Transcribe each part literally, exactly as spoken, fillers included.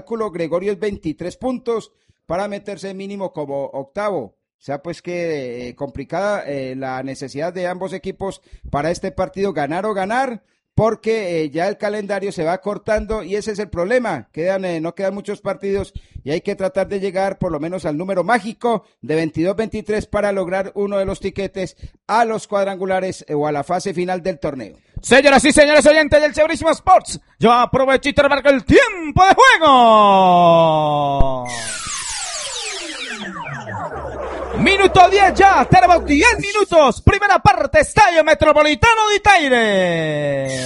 cálculo, Gregorio es veintitrés puntos para meterse mínimo como octavo. O sea, pues que eh, complicada eh, la necesidad de ambos equipos para este partido, ganar o ganar, porque eh, ya el calendario se va cortando y ese es el problema. Quedan, eh, no quedan muchos partidos y hay que tratar de llegar por lo menos al número mágico de veintidós veintitrés para lograr uno de los tiquetes a los cuadrangulares eh, o a la fase final del torneo. Señoras y señores oyentes del Chéverísimo Sports, yo aprovecho y te remarco el tiempo de juego. Minuto diez ya, tenemos diez minutos, primera parte, Estadio Metropolitano de Itaire.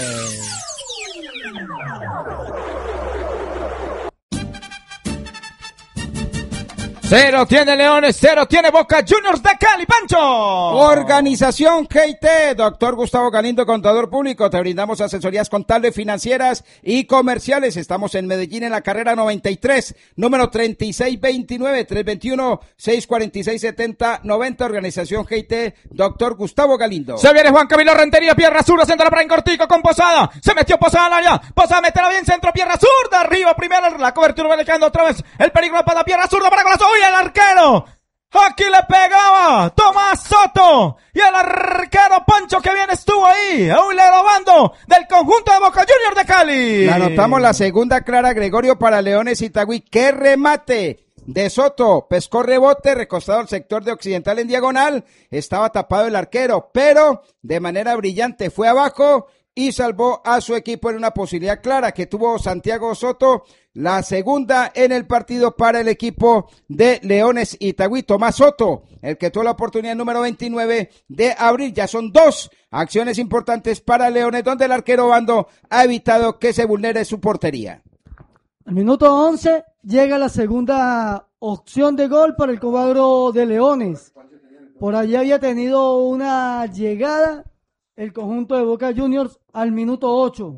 Cero tiene Leones, cero tiene Boca Juniors de Cali, Pancho. Organización G I T, doctor Gustavo Galindo, contador público. Te brindamos asesorías contables, financieras y comerciales. Estamos en Medellín en la carrera noventa y tres, número treinta y seis veintinueve, tres veintiuno, seis cuarenta y seis, setenta noventa. Organización G I T, doctor Gustavo Galindo. Se viene Juan Camilo Rentería, pierna zurda, centro para en cortico con Posada. Se metió Posada al área. Posada meterá bien, centro, pierna zurda, arriba, primera, la cobertura va quedando otra vez. El peligro para la pierna zurda para golazo. ¡Uy, el arquero! Aquí le pegaba Tomás Soto y el arquero Pancho que bien estuvo ahí, aún le robando del conjunto de Boca Juniors de Cali. La anotamos la segunda clara, Gregorio, para Leones Itagüí. ¡Qué remate! De Soto, pescó rebote, recostado al sector de Occidental en diagonal, estaba tapado el arquero, pero de manera brillante fue abajo y salvó a su equipo en una posibilidad clara que tuvo Santiago Soto, la segunda en el partido para el equipo de Leones Itagüí. Tomás Soto, el que tuvo la oportunidad número veintinueve de abrir. Ya son dos acciones importantes para Leones, donde el arquero Bando ha evitado que se vulnere su portería. Al minuto once llega la segunda opción de gol para el cuadro de Leones. Por allí había tenido una llegada el conjunto de Boca Juniors al minuto ocho.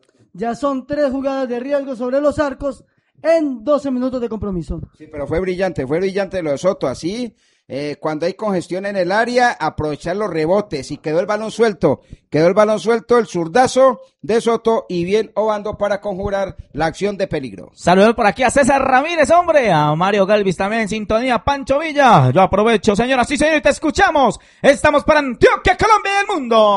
Ya son tres jugadas de riesgo sobre los arcos en doce minutos de compromiso. Sí, pero fue brillante, fue brillante lo de Soto. Así, eh, cuando hay congestión en el área, aprovechar los rebotes. Y quedó el balón suelto, quedó el balón suelto, el zurdazo de Soto y bien Obando para conjurar la acción de peligro. Saludos por aquí a César Ramírez, hombre, a Mario Galvis también en sintonía, Pancho Villa. Yo aprovecho, señoras y señores, te escuchamos. Estamos para Antioquia, Colombia y el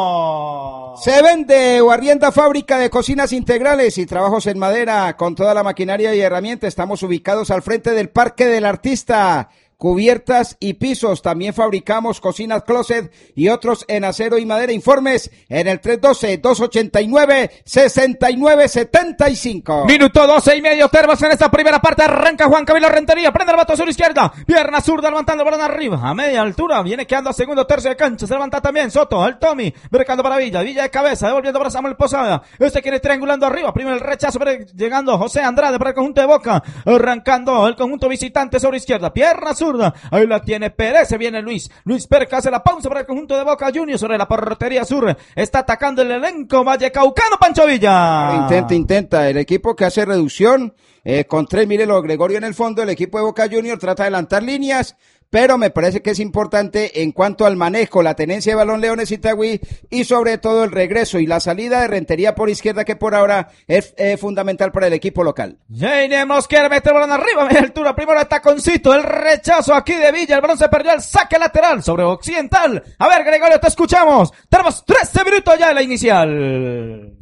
mundo. Se vende o arrienda fábrica de cocinas integrales y trabajos en madera con toda la maquinaria y herramientas. Estamos ubicados al frente del Parque del Artista. Cubiertas y pisos, también fabricamos cocinas closet y otros en acero y madera. Informes en el tres uno dos, dos ocho nueve, seis nueve siete cinco. Minuto doce y medio, termos en esta primera parte, arranca Juan Camilo Rentería, prende el bato sur izquierda, pierna zurda levantando el balón arriba, a media altura, viene quedando a segundo tercio de cancha, se levanta también Soto, el Tommy, brincando para Villa, Villa de cabeza, devolviendo para Samuel Posada, este quiere triangulando arriba, primero el rechazo, llegando José Andrade para el conjunto de Boca, arrancando el conjunto visitante sobre izquierda, pierna zurda, ahí la tiene Pérez, se viene Luis, Luis Pérez hace la pausa para el conjunto de Boca Juniors sobre la portería sur, está atacando el elenco vallecaucano, Pancho Villa. Intenta, intenta, el equipo que hace reducción, eh, con tres, mírelo, Gregorio en el fondo, el equipo de Boca Juniors trata de adelantar líneas, pero me parece que es importante en cuanto al manejo, la tenencia de balón Leones Itagüí y sobre todo el regreso y la salida de Rentería por izquierda que por ahora es eh, fundamental para el equipo local. Jainemos quiere meter el balón arriba, media altura, primero el taconcito, el rechazo aquí de Villa, el balón se perdió, el saque lateral sobre Occidental. A ver, Gregorio, te escuchamos, tenemos trece minutos ya de la inicial.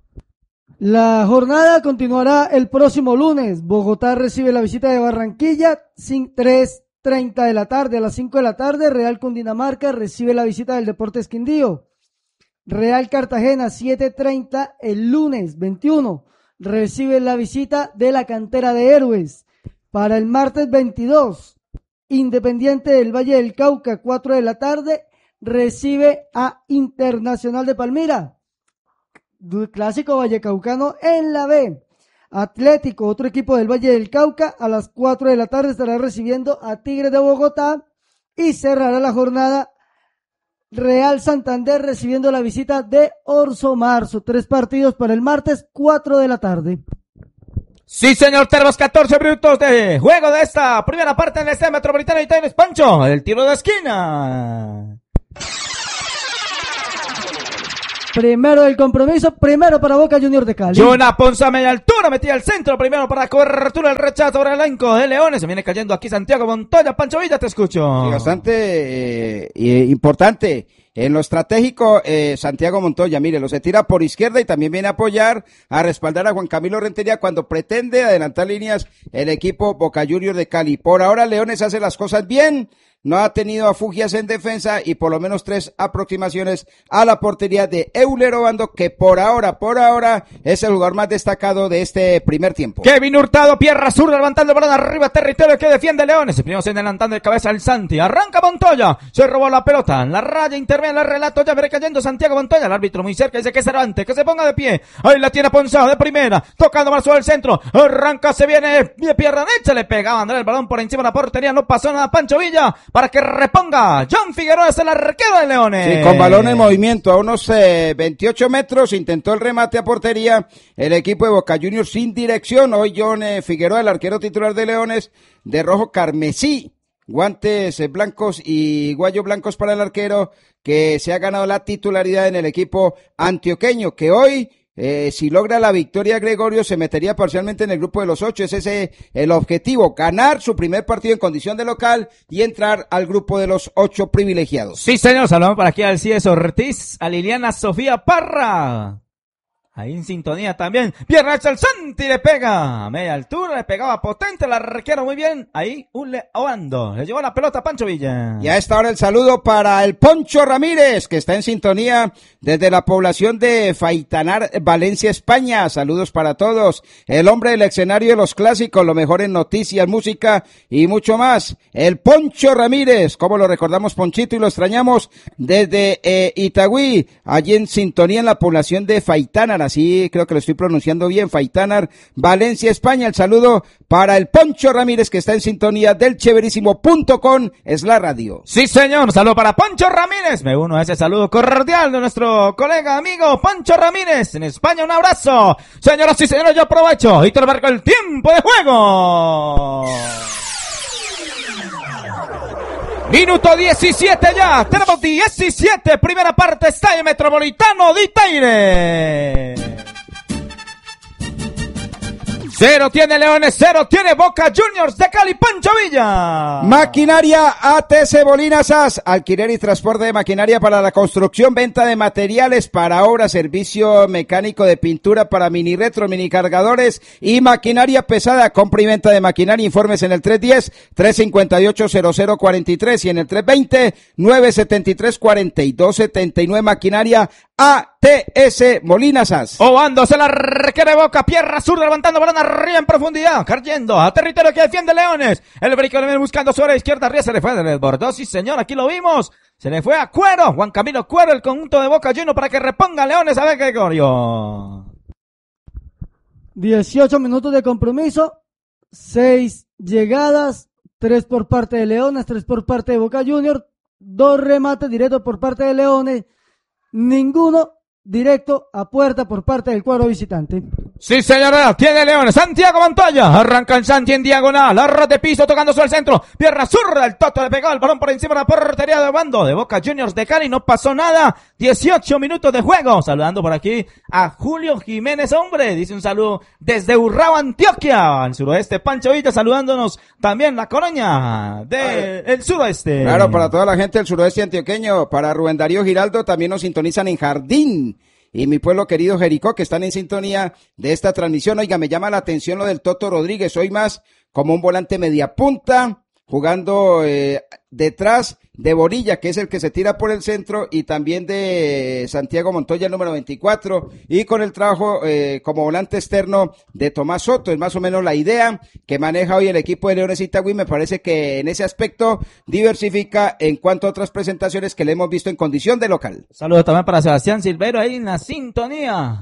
La jornada continuará el próximo lunes. Bogotá recibe la visita de Barranquilla, tres treinta de la tarde, a las cinco de la tarde, Real Cundinamarca recibe la visita del Deportes Quindío. Real Cartagena, siete treinta, el lunes veintiuno, recibe la visita de la Cantera de Héroes. Para el martes veintidós, Independiente del Valle del Cauca, cuatro de la tarde, recibe a Internacional de Palmira. Clásico vallecaucano en la B. Atlético, otro equipo del Valle del Cauca, a las cuatro de la tarde estará recibiendo a Tigres de Bogotá y cerrará la jornada Real Santander recibiendo la visita de Orso Marzo. Tres partidos para el martes, cuatro de la tarde. Sí, señor, tenemos catorce minutos de juego de esta primera parte en el Estadio Metropolitano de Itaire, Pancho, el tiro de esquina. Primero del compromiso, primero para Boca Juniors de Cali. Yuna Ponce a media altura, metía al centro, primero para cobertura el rechazo sobre el elenco de Leones. Se viene cayendo aquí Santiago Montoya. Pancho Villa, te escucho. Sí, bastante eh, eh, importante. En lo estratégico, eh, Santiago Montoya, mire, lo se tira por izquierda y también viene a apoyar, a respaldar a Juan Camilo Rentería cuando pretende adelantar líneas el equipo Boca Juniors de Cali. Por ahora Leones hace las cosas bien, no ha tenido afugias en defensa y por lo menos tres aproximaciones a la portería de Euler Obando, que por ahora, por ahora es el jugador más destacado de este primer tiempo. Kevin Hurtado, pierna zurda, levantando el balón arriba, territorio que defiende Leones. Primero se adelantando el cabeza al Santi, arranca Montoya, se robó la pelota, en la raya interviene el relato, ya veré cayendo Santiago Montoya, el árbitro muy cerca, dice que es Cervantes, que se ponga de pie, ahí la tiene Ponzado de primera, tocando más sobre el centro, arranca, se viene de pierna derecha, le pegaba Andrés el balón por encima de la portería, no pasó nada Pancho Villa, para que reponga. John Figueroa es el arquero de Leones. Sí, con balón en movimiento a unos eh, veintiocho metros, intentó el remate a portería el equipo de Boca Juniors sin dirección. Hoy John eh, Figueroa, el arquero titular de Leones, de rojo carmesí, guantes eh, blancos y guayos blancos para el arquero, que se ha ganado la titularidad en el equipo antioqueño, que hoy Eh, si logra la victoria Gregorio, se metería parcialmente en el grupo de los ocho. Ese es ese, el objetivo, ganar su primer partido en condición de local y entrar al grupo de los ocho privilegiados. Sí, señor, saludamos para aquí al Cies Ortiz, a Liliana Sofía Parra. Ahí en sintonía también. Pierna hecha el Santi, le pega a media altura, le pegaba potente, la arquero muy bien. Ahí Ule Obando, le llevó la pelota a Pancho Villa. Y a esta hora el saludo para el Poncho Ramírez, que está en sintonía desde la población de Faitanar, Valencia, España. Saludos para todos. El hombre del escenario de los clásicos, lo mejor en noticias, música y mucho más. El Poncho Ramírez, como lo recordamos Ponchito y lo extrañamos, desde eh, Itagüí, allí en sintonía en la población de Faitanar. Así creo que lo estoy pronunciando bien, Faitanar, Valencia, España. El saludo para el Poncho Ramírez, que está en sintonía del chéverísimo punto com, es la radio. Sí, señor, saludo para Poncho Ramírez. Me uno a ese saludo cordial de nuestro colega, amigo Poncho Ramírez en España. Un abrazo. Señoras y señores, yo aprovecho y te lo marco el tiempo de juego. Minuto diecisiete ya, tenemos diecisiete, primera parte, Estadio Metropolitano de Itaire. Cero tiene Leones, cero tiene Boca Juniors de Cali, Pancho Villa. Maquinaria A T C Bolinas A S, alquiler y transporte de maquinaria para la construcción, venta de materiales para obras, servicio mecánico de pintura para mini retro, mini cargadores y maquinaria pesada, compra y venta de maquinaria. Informes en el tres uno cero, tres cinco ocho, cero cero cuatro tres y en el tres dos cero, nueve siete tres, cuatro dos siete nueve. Maquinaria A T S Bolinas A S. Obando se la requiere Boca, pierna zurda, levantando balón arriba en profundidad, cayendo a territorio que defiende Leones. El brico le viene buscando sobre la izquierda, arriba se le fue, se le desbordó, sí señor, aquí lo vimos. Se le fue a Cuero, Juan Camilo Cuero, el conjunto de Boca Juniors para que reponga Leones a ver Gregorio. dieciocho minutos de compromiso, seis llegadas, tres por parte de Leones, tres por parte de Boca Juniors, dos remates directos por parte de Leones, ninguno directo a puerta por parte del cuadro visitante. Sí, señora, tiene Leones, Santiago Montoya, arranca el Santi en diagonal, arras de piso tocando sobre el centro, pierna zurda, el Toto le pegó el balón por encima de la portería de Obando, de Boca Juniors de Cali, no pasó nada, dieciocho minutos de juego, saludando por aquí a Julio Jiménez, hombre, dice un saludo desde Urrao, Antioquia, al suroeste, Pancho Villa, saludándonos también la colonia del suroeste. Claro, para toda la gente del suroeste antioqueño, para Rubén Darío Giraldo, también nos sintonizan en Jardín, y mi pueblo querido Jericó, que están en sintonía de esta transmisión. Oiga, me llama la atención lo del Toto Rodríguez, hoy más como un volante media punta, jugando eh, detrás de Borilla, que es el que se tira por el centro, y también de Santiago Montoya, el número veinticuatro, y con el trabajo eh, como volante externo de Tomás Soto. Es más o menos la idea que maneja hoy el equipo de Leones Itagüí. Me parece que en ese aspecto diversifica en cuanto a otras presentaciones que le hemos visto en condición de local. Saludos también para Sebastián Silveiro ahí en la sintonía.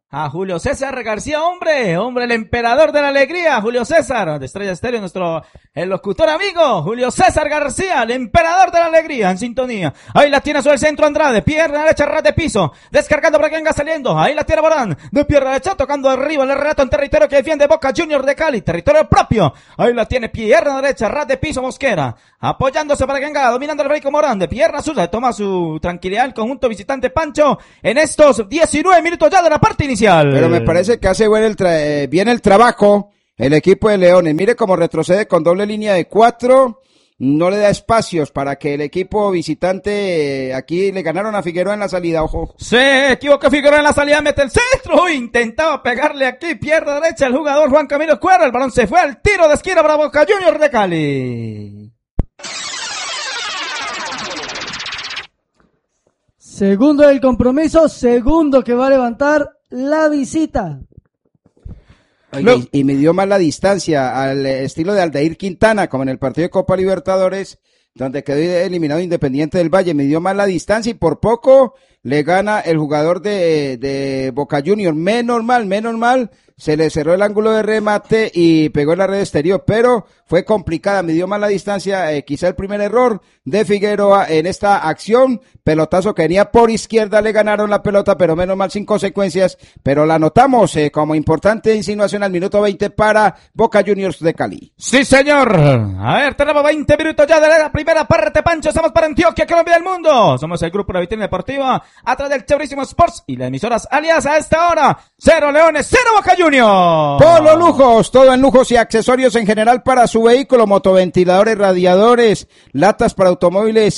a Julio César García, hombre, hombre, el emperador de la alegría, Julio César, de Estrella Estéreo, nuestro el locutor amigo, Julio César García, el emperador de la alegría, en sintonía. Ahí la tiene sobre el centro Andrade, pierna derecha, ras de piso, descargando para que venga saliendo, ahí la tiene Morán, de pierna derecha, tocando arriba el relato en territorio que defiende Boca Juniors de Cali, territorio propio, ahí la tiene pierna derecha, ras de piso Mosquera, apoyándose para que venga, dominando el Rico Morán, de pierna zurda, toma su tranquilidad el conjunto visitante Pancho, en estos diecinueve minutos ya de la parte inicial. Pero me parece que hace buen el tra- eh, bien el trabajo el equipo de Leones. Mire cómo retrocede con doble línea de cuatro. No le da espacios para que el equipo visitante, eh, aquí le ganaron a Figueroa en la salida, ojo. Se equivoca Figueroa en la salida, mete el centro. Uy, intentaba pegarle aquí, pierna derecha el jugador Juan Camilo Cuerda. El balón se fue al tiro de esquina para Boca Juniors de Cali. Segundo del compromiso, segundo que va a levantar la visita. Oye, y, y midió más la distancia al estilo de Aldair Quintana, como en el partido de Copa Libertadores, donde quedó eliminado Independiente del Valle. Midió más la distancia y por poco le gana el jugador de, de Boca Juniors. Menos mal, menos mal, se le cerró el ángulo de remate y pegó en la red exterior, pero fue complicada, midió más la distancia, eh, quizá el primer error de Figueroa en esta acción, pelotazo que venía por izquierda, le ganaron la pelota, pero menos mal sin consecuencias, pero la anotamos eh, como importante insinuación al minuto veinte para Boca Juniors de Cali. Sí, señor. A ver, tenemos veinte minutos ya de la primera parte, Pancho, somos para Antioquia, Colombia del mundo. Somos el grupo de la Vitrina Deportiva, atrás del Chéverísimo Sports y las emisoras aliadas a esta hora. Cero Leones, cero Boca Juniors. Polo Lujos, todo en lujos y accesorios en general para su vehículo, motoventiladores, radiadores, latas para automóviles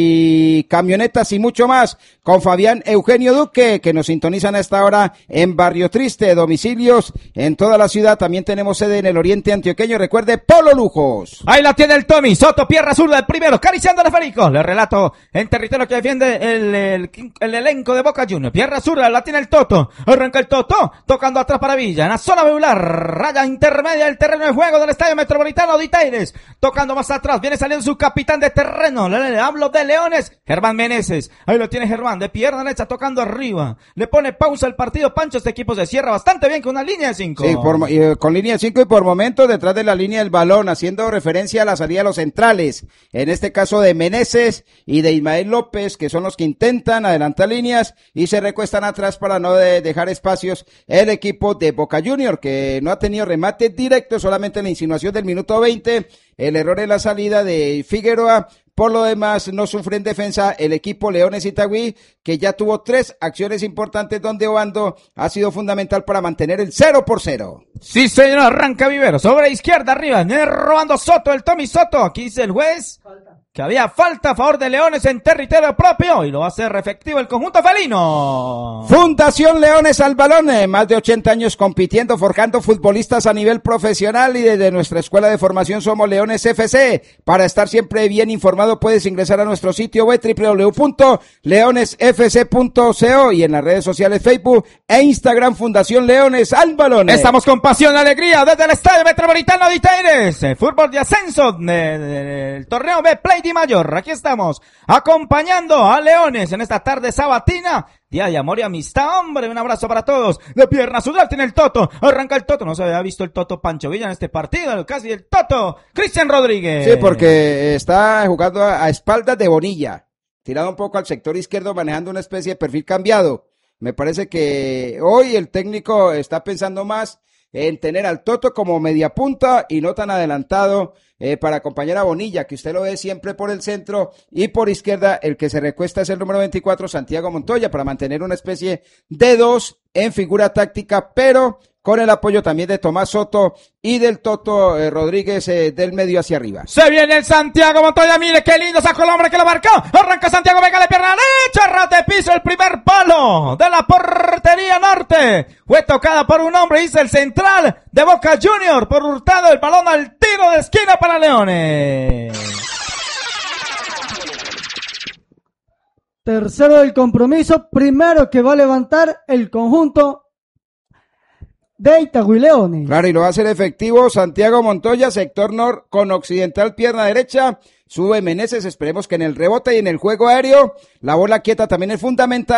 y camionetas y mucho más, con Fabián Eugenio Duque, que nos sintonizan a esta hora en Barrio Triste, domicilios en toda la ciudad, también tenemos sede en el oriente antioqueño, recuerde, Polo Lujos. Ahí la tiene el Tommy, Soto, pierna zurda, el primero, acariciando a Federico, le relato en territorio que defiende el, el, el elenco de Boca Juniors, pierna zurda, la tiene el Toto, arranca el Toto, tocando atrás para Villa, en la zona medular, raya intermedia del terreno de juego del Estadio Metropolitano de Itaires, tocando más atrás, viene saliendo su capitán de terreno, le, le hablo de Leones, Germán Meneses, ahí lo tiene Germán, de pierna derecha tocando arriba, le pone pausa al partido, Pancho, este equipo se cierra bastante bien con una línea de cinco. Sí, por, y, con línea de cinco y por momentos detrás de la línea del balón, haciendo referencia a la salida de los centrales, en este caso de Meneses y de Ismael López, que son los que intentan adelantar líneas y se recuestan atrás para no de, dejar espacios el equipo de Boca Juniors, que no ha tenido remate directo, solamente la insinuación del minuto veinte, el error en la salida de Figueroa. Por lo demás, no sufre en defensa el equipo Leones Itagüí, que ya tuvo tres acciones importantes donde Obando ha sido fundamental para mantener el cero por cero. Sí, señor, arranca Vivero, sobre izquierda, arriba, viene robando Soto, el Tommy Soto, aquí dice el juez que había falta a favor de Leones en territorio propio y lo va a hacer efectivo el conjunto felino. Fundación Leones al balón, eh, más de ochenta años compitiendo, forjando futbolistas a nivel profesional y desde nuestra escuela de formación somos Leones F C. Para estar siempre bien informado puedes ingresar a nuestro sitio web doble u doble u doble u punto leones f c punto co y en las redes sociales Facebook e Instagram Fundación Leones al balón. Estamos con pasión y alegría desde el Estadio Metropolitano de Itaires, eh, fútbol de ascenso del de, de, de, torneo B Play Di Mayor. Aquí estamos acompañando a Leones en esta tarde sabatina, día de amor y amistad, hombre, un abrazo para todos. De pierna sudal tiene el Toto, arranca el Toto, no se había visto el Toto Pancho Villa en este partido, casi el Toto, Cristian Rodríguez. Sí, porque está jugando a, a espaldas de Bonilla, tirado un poco al sector izquierdo, manejando una especie de perfil cambiado. Me parece que hoy el técnico está pensando más en tener al Toto como media punta y no tan adelantado eh, para acompañar a Bonilla, que usted lo ve siempre por el centro, y por izquierda el que se recuesta es el número veinticuatro, Santiago Montoya, para mantener una especie de dos en figura táctica, pero con el apoyo también de Tomás Soto y del Toto eh, Rodríguez eh, del medio hacia arriba. Se viene el Santiago Montoya, mire qué lindo sacó el hombre que lo marcó, arranca Santiago, venga de pierna derecha, ras de piso, el primer palo de la portería norte, fue tocada por un hombre, dice el central de Boca Juniors, por Hurtado, el balón al tiro de esquina para Leones. Tercero del compromiso, primero que va a levantar el conjunto de Itagüí Leones. Claro, y lo va a hacer efectivo Santiago Montoya, sector nor con occidental, pierna derecha, sube Meneses, esperemos que en el rebote y en el juego aéreo, la bola quieta también es fundamental,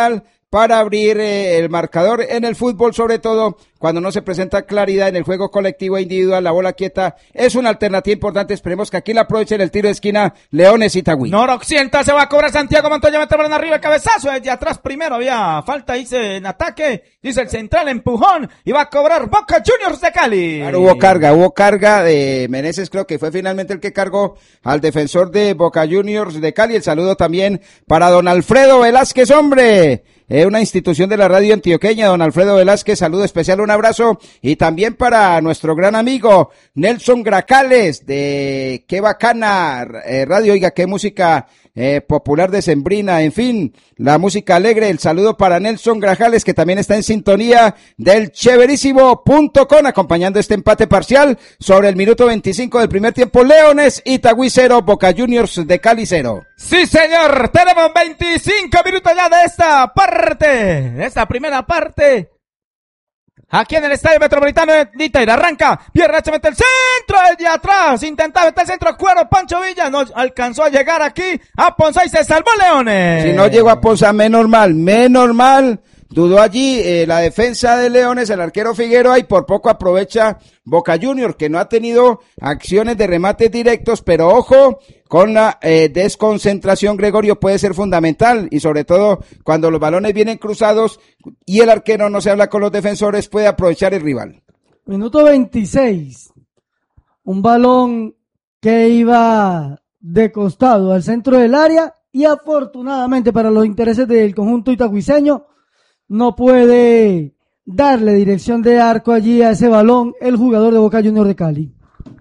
para abrir eh, el marcador en el fútbol, sobre todo cuando no se presenta claridad en el juego colectivo e individual. La bola quieta es una alternativa importante. Esperemos que aquí la aprovechen el tiro de esquina Leones Itagüí. Noroccidental se va a cobrar Santiago Montoya, mete balón arriba, cabezazo desde atrás primero, había falta, dice en ataque, dice el central, empujón, y va a cobrar Boca Juniors de Cali. Claro, hubo carga, hubo carga de Meneses, creo que fue finalmente el que cargó al defensor de Boca Juniors de Cali. El saludo también para don Alfredo Velázquez, hombre. Eh, una institución de la radio antioqueña, don Alfredo Velázquez, saludo especial, un abrazo, y también para nuestro gran amigo Nelson Gracales, de Qué Bacana eh, Radio, oiga, qué música eh, popular decembrina, en fin, la música alegre. El saludo para Nelson Grajales, que también está en sintonía del chéverísimo punto com, acompañando este empate parcial sobre el minuto veinticinco del primer tiempo. Leones Itagüí cero, Boca Juniors de Cali cero. Sí, señor, tenemos veinticinco minutos ya de esta parte, de esta primera parte. Aquí en el Estadio Metropolitano de Itaira, arranca, Pierre H. mete el centro desde atrás, intentaba meter el centro, cuero, Pancho Villa, no alcanzó a llegar aquí a Ponzá y se salvó Leones. Si no llegó a Ponzá, menos mal, menos mal, dudó allí eh, la defensa de Leones, el arquero Figueroa, y por poco aprovecha Boca Juniors, que no ha tenido acciones de remates directos, pero ojo, con la eh, desconcentración, Gregorio, puede ser fundamental, y sobre todo cuando los balones vienen cruzados y el arquero no se habla con los defensores, puede aprovechar el rival. Minuto veintiséis, un balón que iba de costado al centro del área, y afortunadamente para los intereses del conjunto itagüiseño no puede darle dirección de arco allí a ese balón el jugador de Boca Juniors de Cali.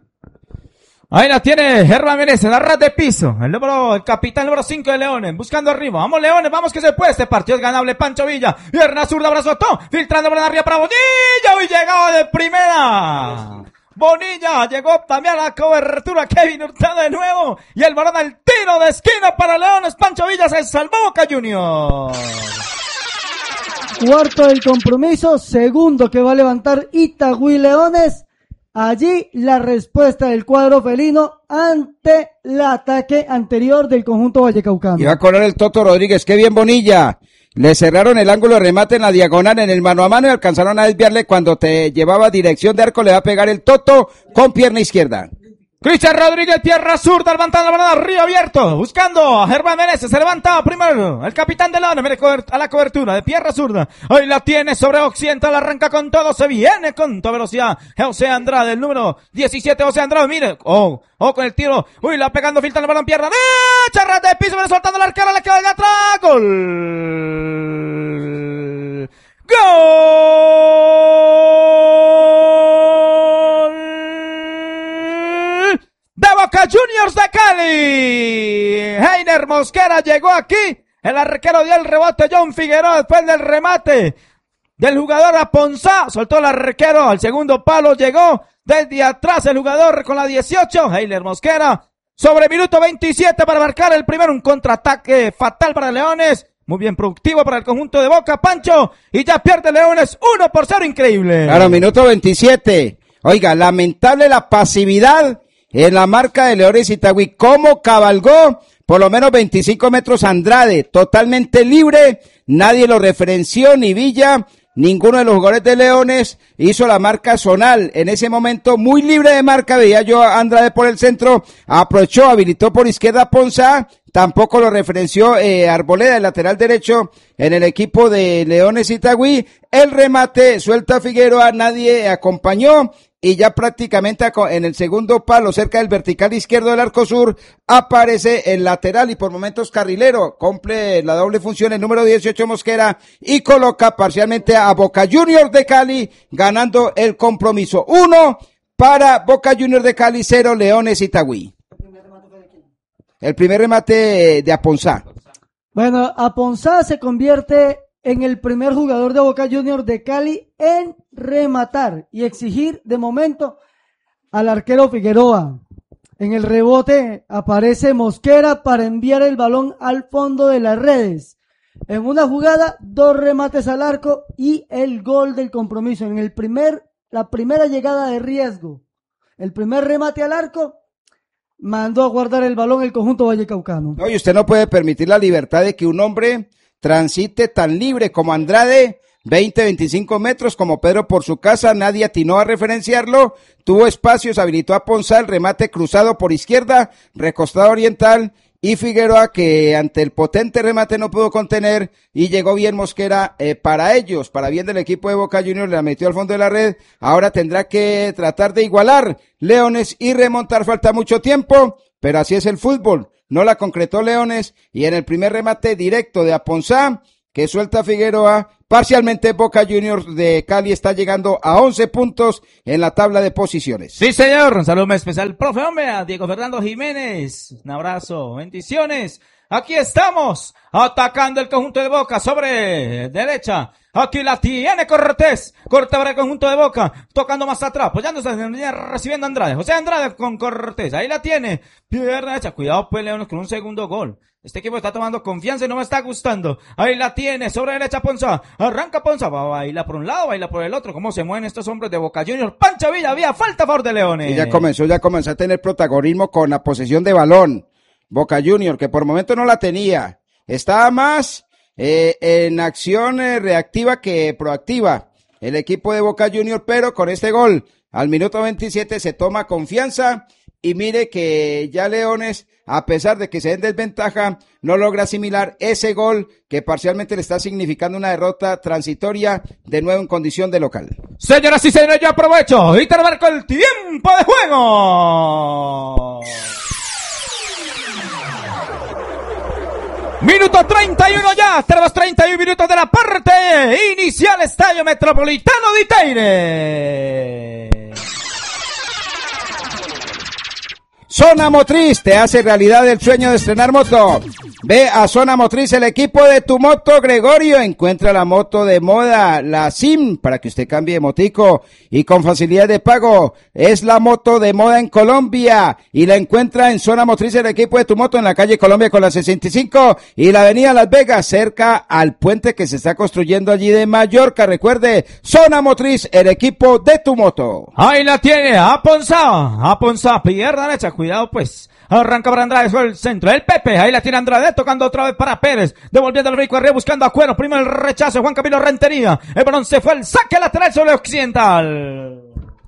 Ahí la tiene Germán Meneses, la ras de piso, el número, el capitán número cinco de Leones, buscando arriba, vamos Leones, vamos que se puede, este partido es ganable, Pancho Villa, pierna zurda, brazo todo, filtrando por arriba para Bonilla, y llegaba de primera, Bonilla, llegó también a la cobertura, Kevin Hurtado de nuevo, y el balón al tiro de esquina para Leones, Pancho Villa se salvó Boca Juniors. Cuarto del compromiso, segundo que va a levantar Itagüí Leones. Allí la respuesta del cuadro felino ante el ataque anterior del conjunto vallecaucano. Y va a correr el Toto Rodríguez, qué bien Bonilla. Le cerraron el ángulo de remate en la diagonal en el mano a mano y alcanzaron a desviarle. Cuando te llevaba dirección de arco, le va a pegar el Toto con pierna izquierda. Cristian Rodríguez, tierra zurda, levantando la balón, río abierto, buscando a Germán Meneses, se levanta primero, el capitán de Leones, mire a la cobertura de tierra zurda, hoy la tiene sobre Occidental, arranca con todo, se viene con toda velocidad, José Andrade, el número diecisiete, José Andrade, mire, oh, oh, con el tiro, uy, la pegando, filtrando el balón, pierna derecha, ras de piso, viene soltando el arquero, le queda el atrás, gol, gol, de Boca Juniors de Cali. Heiner Mosquera llegó aquí, el arquero dio el rebote, John Figueroa después del remate del jugador a Ponzá, soltó el arquero al segundo palo, llegó desde atrás el jugador con la dieciocho, Heiner Mosquera, sobre minuto veintisiete para marcar el primero, un contraataque fatal para Leones, muy bien productivo para el conjunto de Boca, Pancho, y ya pierde Leones uno por cero, increíble. Claro, minuto veintisiete, oiga, lamentable la pasividad en la marca de Leones Itagüí, cómo cabalgó por lo menos veinticinco metros Andrade, totalmente libre, nadie lo referenció, ni Villa, ninguno de los jugadores de Leones hizo la marca zonal, en ese momento muy libre de marca, veía yo a Andrade por el centro, aprovechó, habilitó por izquierda Ponzá, tampoco lo referenció eh, Arboleda, el lateral derecho en el equipo de Leones Itagüí, el remate suelta Figueroa, nadie acompañó, y ya prácticamente en el segundo palo, cerca del vertical izquierdo del arco sur, aparece el lateral y por momentos carrilero, cumple la doble función el número dieciocho Mosquera y coloca parcialmente a Boca Juniors de Cali, ganando el compromiso. Uno para Boca Juniors de Cali, cero Leones Itagüí. El primer remate de Aponzá. Bueno, Aponzá se convierte en el primer jugador de Boca Juniors de Cali en rematar y exigir de momento al arquero Figueroa. En el rebote aparece Mosquera para enviar el balón al fondo de las redes. En una jugada, dos remates al arco y el gol del compromiso. En el primer, la primera llegada de riesgo, el primer remate al arco, mandó a guardar el balón el conjunto vallecaucano. No, y usted no puede permitir la libertad de que un hombre transite tan libre como Andrade, veinte, veinticinco metros, como Pedro por su casa, nadie atinó a referenciarlo, tuvo espacios, habilitó a Ponzá, el remate cruzado por izquierda, recostado oriental, y Figueroa, que ante el potente remate no pudo contener, y llegó bien Mosquera eh, para ellos, para bien del equipo de Boca Juniors, la metió al fondo de la red. Ahora tendrá que tratar de igualar Leones y remontar, falta mucho tiempo, pero así es el fútbol, no la concretó Leones, y en el primer remate directo de Aponzá, que suelta Figueroa, parcialmente Boca Juniors de Cali está llegando a once puntos en la tabla de posiciones. Sí, señor. Un saludo especial, profe, hombre, a Diego Fernando Jiménez. Un abrazo, bendiciones. Aquí estamos, atacando el conjunto de Boca sobre derecha. Aquí la tiene Cortés. Corta para el conjunto de Boca. Tocando más atrás. Apoyándose, recibiendo a Andrade. José Andrade con Cortés. Ahí la tiene. Pierna derecha. Cuidado, pues, Leones, con un segundo gol. Este equipo está tomando confianza y no me está gustando. Ahí la tiene. Sobre derecha Ponzá. Arranca Ponzá. Va a bailar por un lado, baila por el otro. ¿Cómo se mueven estos hombres de Boca Juniors? Pancho Villa, había falta a favor de Leones. Y ya comenzó, ya comenzó a tener protagonismo con la posesión de balón. Boca Juniors, que por momento no la tenía. Estaba más eh, en acción eh, reactiva que proactiva el equipo de Boca Juniors, pero con este gol al minuto veintisiete se toma confianza y mire que ya Leones, a pesar de que se den desventaja, no logra asimilar ese gol que parcialmente le está significando una derrota transitoria de nuevo en condición de local. Señoras y señores, yo aprovecho y te marco el tiempo de juego. Minuto treinta y uno ya, tenemos treinta y uno minutos de la parte inicial, Estadio Metropolitano de Itaire. Zona Motriz te hace realidad el sueño de estrenar moto. Ve a Zona Motriz, el equipo de tu moto, Gregorio. Encuentra la moto de moda, la SIM, para que usted cambie de motico y con facilidad de pago. Es la moto de moda en Colombia y la encuentra en Zona Motriz, el equipo de tu moto, en la calle Colombia con la sesenta y cinco y la avenida Las Vegas, cerca al puente que se está construyendo allí de Mallorca. Recuerde, Zona Motriz, el equipo de tu moto. Ahí la tiene, a Ponzá, a Ponzá, pierna derecha, cuidado pues. Arranca para Andrade sobre el centro. El Pepe, ahí la tiene Andrade, tocando otra vez para Pérez. Devolviendo el rico arriba, buscando a Cuero. Primero el rechazo, Juan Camilo Rentería. El balón se fue, el saque lateral sobre Occidental.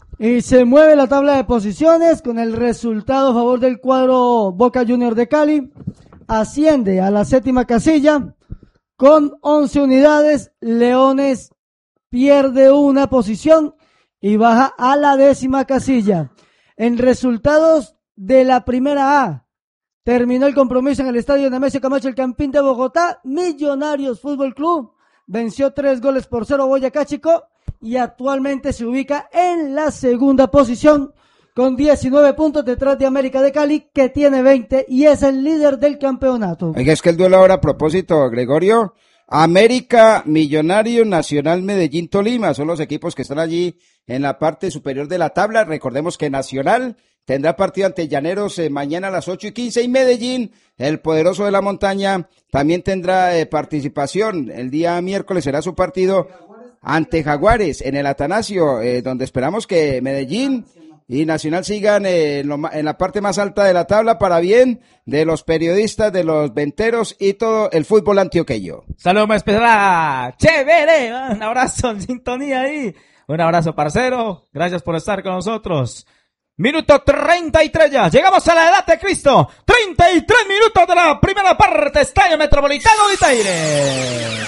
Y se mueve la tabla de posiciones con el resultado a favor del cuadro Boca Juniors de Cali. Asciende a la séptima casilla con once unidades. Leones pierde una posición y baja a la décima casilla. En resultados de la primera A, terminó el compromiso en el estadio Nemesio Camacho, el Campín de Bogotá. Millonarios Fútbol Club venció tres goles por cero Boyacá Chico y actualmente se ubica en la segunda posición con diecinueve puntos detrás de América de Cali, que tiene veinte y es el líder del campeonato. Oiga, es que el duelo ahora, a propósito, Gregorio, América, Millonario, Nacional, Medellín, Tolima, son los equipos que están allí en la parte superior de la tabla. Recordemos que Nacional tendrá partido ante Llaneros eh, mañana a las ocho y quince y Medellín, el poderoso de la montaña, también tendrá eh, participación. El día miércoles será su partido ante Jaguares en el Atanasio, eh, donde esperamos que Medellín y Nacional sigan eh, en, lo, en la parte más alta de la tabla para bien de los periodistas, de los venteros y todo el fútbol antioqueño. Saludos, me espera. Chévere, un abrazo en sintonía ahí. Un abrazo, parcero. Gracias por estar con nosotros. Minuto treinta y tres ya. Llegamos a la edad de Cristo. treinta y tres minutos de la primera parte. Estadio Metropolitano de Itaire.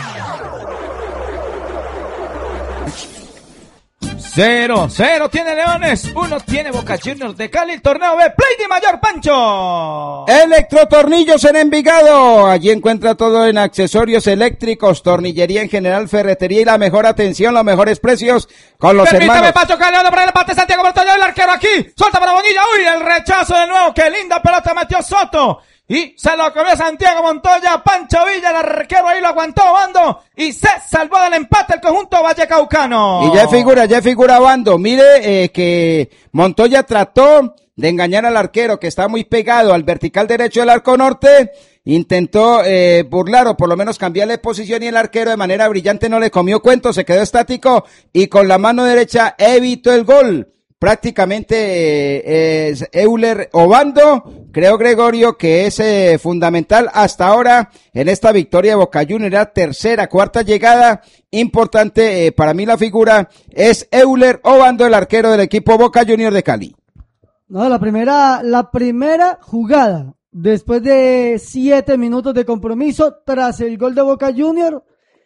Cero, cero tiene Leones, uno tiene Boca Juniors de Cali, el torneo B, Play de Mayor, Pancho. Electrotornillos en Envigado, allí encuentra todo en accesorios eléctricos, tornillería en general, ferretería y la mejor atención, los mejores precios con los Permítame, hermanos. Pancho, que León para el empate, Santiago Montoya, el arquero aquí, suelta para Bonilla, uy, el rechazo de nuevo, qué linda pelota metió Soto. Y se lo comió Santiago Montoya, Pancho Villa, el arquero ahí lo aguantó Bando y se salvó del empate el conjunto vallecaucano. Y ya figura, ya figura Bando, mire eh, que Montoya trató de engañar al arquero que está muy pegado al vertical derecho del arco norte, intentó eh, burlar o por lo menos cambiarle de posición y el arquero de manera brillante no le comió cuento, se quedó estático y con la mano derecha evitó el gol. prácticamente eh, es Euler Obando. Creo, Gregorio, que es eh, fundamental hasta ahora en esta victoria de Boca Juniors, la tercera, cuarta llegada importante. Eh, para mí la figura es Euler Obando, el arquero del equipo Boca Juniors de Cali. No, la primera, la primera jugada, después de siete minutos de compromiso, tras el gol de Boca Juniors,